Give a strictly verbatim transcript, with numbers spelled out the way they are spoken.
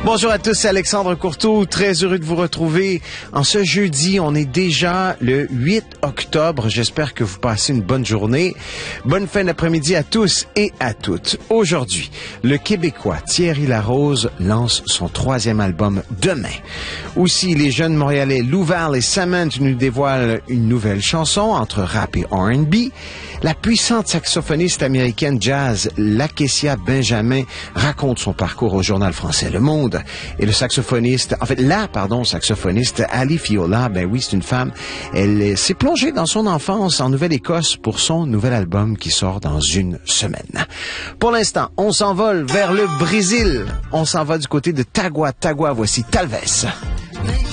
Bonjour à tous, c'est Alexandre Courteau, très heureux de vous retrouver. En ce jeudi, on est déjà le huit octobre. J'espère que vous passez une bonne journée. Bonne fin d'après-midi à tous et à toutes. Aujourd'hui, le Québécois Thierry Larose lance son troisième album demain. Aussi, les jeunes Montréalais Louval et Samantha nous dévoilent une nouvelle chanson entre rap et R and B. La puissante saxophoniste américaine jazz Lakecia Benjamin raconte son parcours au journal français Le Monde. Et le saxophoniste, en fait, la, pardon, saxophoniste Ali Fiola, ben oui, c'est une femme. Elle s'est plongée dans son enfance en Nouvelle-Écosse pour son nouvel album qui sort dans une semaine. Pour l'instant, on s'envole vers le Brésil. On s'en va du côté de Tagua Tagua. Voici Talvez.